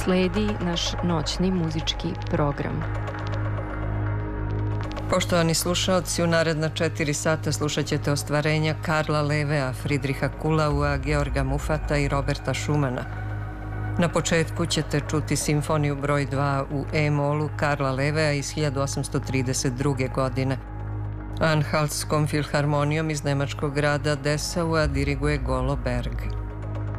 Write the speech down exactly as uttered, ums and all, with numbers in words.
sledi naš noćni muzički program. Poštovani slušaoci, u naredna četiri sata slušat ćete ostvarenja Karla Levea, Fridriha Kulaua, Georga Mufata i Roberta Schumana. Na početku ćete čuti simfoniju broj dva u E-molu Karla Levea iz hiljadu osamsto trideset druge. godine. Anhaltskom filharmonijom iz nemačkog grada Dessaua diriguje Golo Berg.